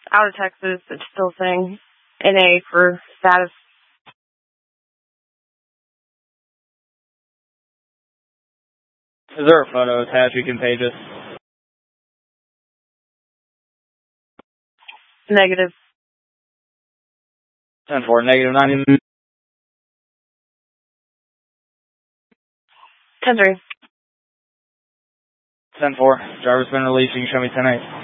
out of Texas. It's still saying NA for status. Is there a photo attached you can page us? Negative. 10-4, negative 90. 10-3. 10-4, driver's been released. You can show me 10-8.